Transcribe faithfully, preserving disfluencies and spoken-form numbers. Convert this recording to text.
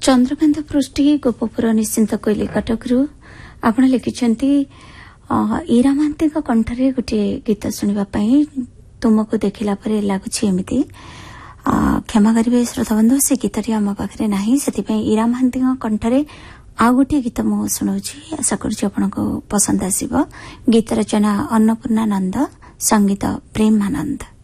चंद्रकांत पृष्टि गोपपुर निश्चिंत कोइली कटकरू आपण लिखिछंती ईरा महांती कंठरे गोटे गीत शुणा तुमको देखला पर लगुच एमती क्षमा करेंगे श्रोता बंधु से गीतटी आम पाखे ना से ईरा महांती कंठरे आ गोटे गीत मु शुणाऊँ आशा करूँ पसंद आसब गीत रचना अन्नपूर्णानंद संगीत प्रेमानंद।